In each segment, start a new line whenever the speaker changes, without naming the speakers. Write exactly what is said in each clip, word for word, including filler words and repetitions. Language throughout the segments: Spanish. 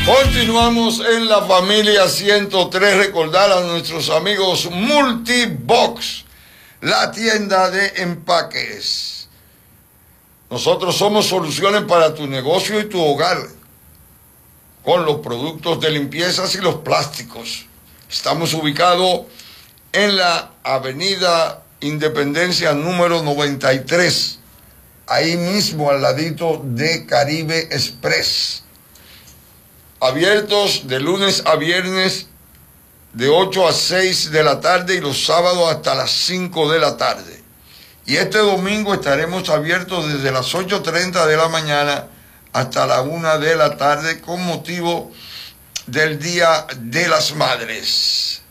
Continuamos en la familia ciento tres. Recordar a nuestros amigos Multibox, la tienda de empaques. Nosotros somos soluciones para tu negocio y tu hogar, con los productos de limpiezas y los plásticos. Estamos ubicados en la avenida Independencia número noventa y tres, ahí mismo al ladito de Caribe Express. Abiertos de lunes a viernes de ocho a seis de la tarde y los sábados hasta las cinco de la tarde. Y este domingo estaremos abiertos desde las ocho y media de la mañana hasta la una de la tarde con motivo del Día de las Madres.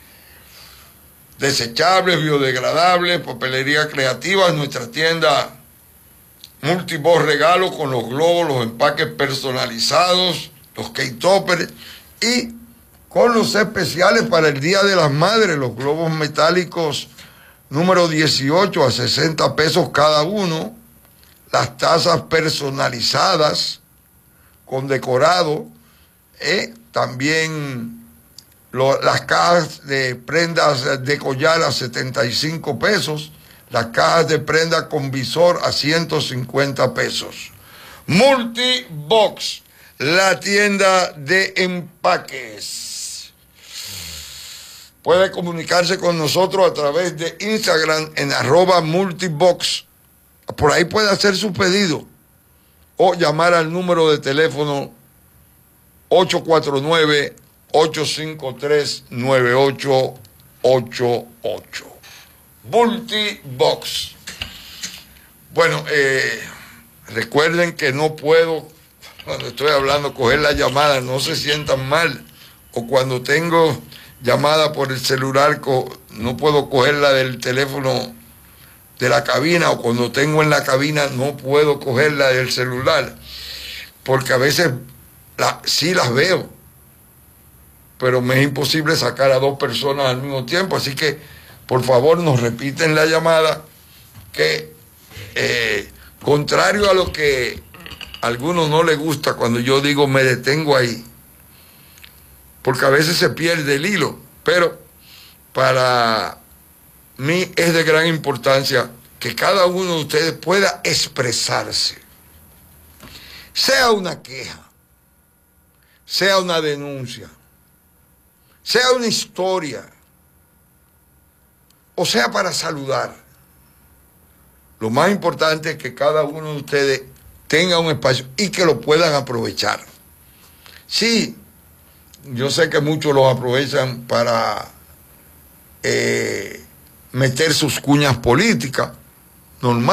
Desechables, biodegradables, papelería creativa, nuestra tienda Multibox Regalo con los globos, los empaques personalizados, los K-Toppers y con los especiales para el Día de las Madres, los globos metálicos número dieciocho a sesenta pesos cada uno, las tazas personalizadas con decorado, eh, también lo, las cajas de prendas de collar a setenta y cinco pesos, las cajas de prendas con visor a ciento cincuenta pesos. Multibox, la tienda de empaques. Puede comunicarse con nosotros a través de Instagram en arroba multibox. Por ahí puede hacer su pedido o llamar al número de teléfono ocho cuatro nueve, ocho cinco tres, nueve ocho ocho ocho. Multibox. Bueno, eh, recuerden que no puedo, cuando estoy hablando, coger la llamada, no se sientan mal. O cuando tengo llamada por el celular, no puedo cogerla del teléfono de la cabina, o cuando tengo en la cabina no puedo cogerla del celular, porque a veces la, sí las veo, pero me es imposible sacar a dos personas al mismo tiempo. Así que, por favor, nos repiten la llamada, que eh, contrario a lo que a algunos no les gusta cuando yo digo me detengo ahí, porque a veces se pierde el hilo, pero para mí es de gran importancia que cada uno de ustedes pueda expresarse, sea una queja, sea una denuncia, sea una historia, o sea para saludar. Lo más importante es que cada uno de ustedes tenga un espacio y que lo puedan aprovechar. Sí, yo sé que muchos lo aprovechan para eh, meter sus cuñas políticas, normal.